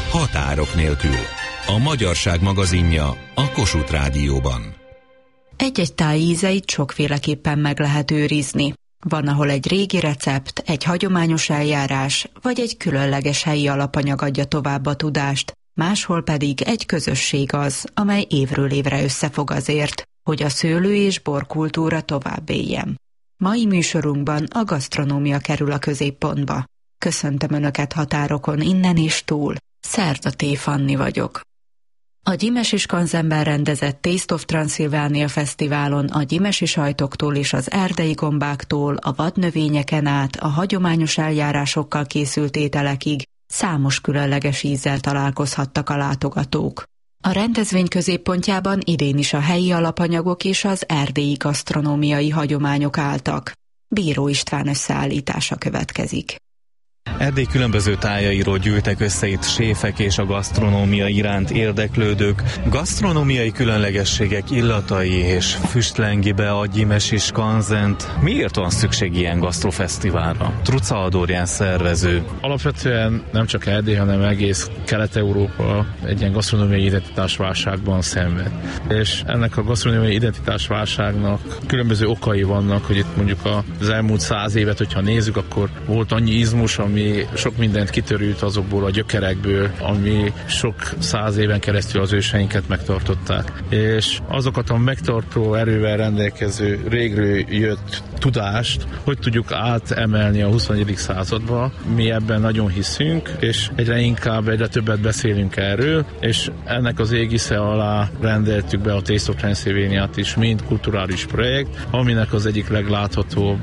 Határok nélkül. A Magyarság magazinja a Kossuth Rádióban. Egy-egy táj ízeit sokféleképpen meg lehet őrizni. Van, ahol egy régi recept, egy hagyományos eljárás, vagy egy különleges helyi alapanyag adja tovább a tudást, máshol pedig egy közösség az, amely évről évre összefog azért, hogy a szőlő- és borkultúra tovább éljen. Mai műsorunkban a gasztronómia kerül a középpontba. Köszöntöm Önöket határokon innen és túl. Szerda T. Fanni vagyok. A Gyimesi Skanzenben rendezett Taste of Transylvania Fesztiválon a gyimesi sajtoktól és az erdei gombáktól, a vadnövényeken át, a hagyományos eljárásokkal készült ételekig számos különleges ízzel találkozhattak a látogatók. A rendezvény középpontjában idén is a helyi alapanyagok és az erdélyi gasztronómiai hagyományok álltak. Bíró István összeállítása következik. Erdély különböző tájairól gyűltek össze itt séfek és a gasztronómia iránt érdeklődők. Gasztronómiai különlegességek illatai és füstlengi be a Gyimesi Skanzent. Miért van szükség ilyen gasztrofesztiválra? Truca Adorján szervező. Alapvetően nem csak Erdély, hanem egész Kelet-Európa egy ilyen gasztronómiai identitásválságban szenved. És ennek a gasztronómiai identitásválságnak különböző okai vannak, hogy itt mondjuk az elmúlt 100 évet, hogyha nézzük, akkor volt annyi izmus, ami sok mindent kitörült azokból a gyökerekből, ami sok 100 éven keresztül az őseinket megtartották. És azokat a megtartó erővel rendelkező régről jött tudást, hogy tudjuk átemelni a 21. századba. Mi ebben nagyon hiszünk, és egyre többet beszélünk erről, és ennek az égisze alá rendeltük be a Taste of Transylvania-t is, mint kulturális projekt, aminek az egyik legláthatóbb